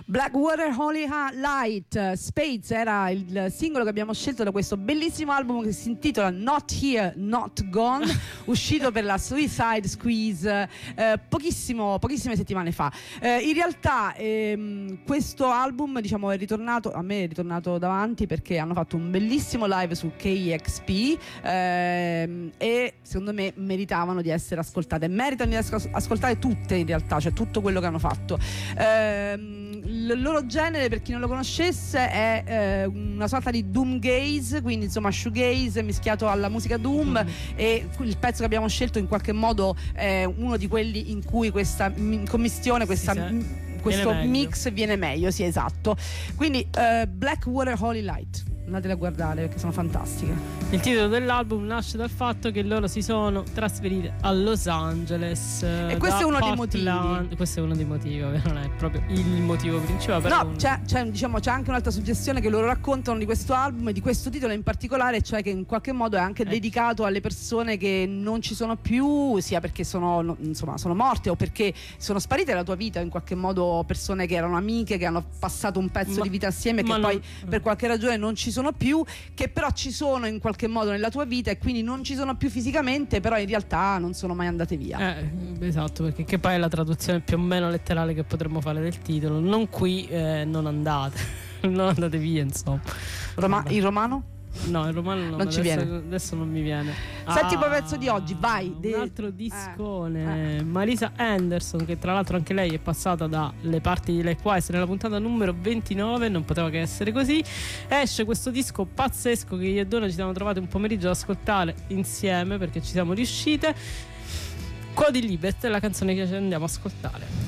Blackwater Holy Light, Spades era il singolo che abbiamo scelto da questo bellissimo album che si intitola Not Here, Not Gone, uscito per la Suicide Squeeze pochissime settimane fa. In realtà questo album, diciamo, a me è ritornato davanti perché hanno fatto un bellissimo live su KEXP e secondo me meritavano di essere ascoltate, meritano di essere ascoltate tutte, in realtà, cioè tutto quello che hanno fatto. Il loro genere, per chi non lo conoscesse, è una sorta di doom gaze, quindi insomma shoegaze mischiato alla musica doom, e il pezzo che abbiamo scelto in qualche modo è uno di quelli in cui questa commistione, questo mix viene meglio, sì, esatto. Quindi Blackwater Holy Light, andatele a guardare perché sono fantastiche. Il titolo dell'album nasce dal fatto che loro si sono trasferiti a Los Angeles e questo è uno dei motivi. Questo è uno dei motivi, non è proprio il motivo principale, però no, c'è anche un'altra suggestione che loro raccontano di questo album e di questo titolo in particolare, cioè che in qualche modo è anche dedicato alle persone che non ci sono più, sia perché sono morte o perché sono sparite dalla tua vita, in qualche modo persone che erano amiche, che hanno passato un pezzo di vita assieme, che poi per qualche ragione non ci sono più, che però ci sono in qualche modo nella tua vita e quindi non ci sono più fisicamente, però in realtà non sono mai andate via. Esatto, perché che poi è la traduzione più o meno letterale che potremmo fare del titolo. Non qui, non andate non andate via, insomma. In romano? No, il romano non ci viene. Adesso non mi viene. Senti il pezzo di oggi, vai. Un altro discone. Marisa Anderson, che tra l'altro anche lei è passata dalle parti di Likewise nella puntata numero 29, non poteva che essere così. Esce questo disco pazzesco che io e Donna ci siamo trovati un pomeriggio ad ascoltare insieme perché ci siamo riuscite. Cody Libet è la canzone che ci andiamo a ascoltare.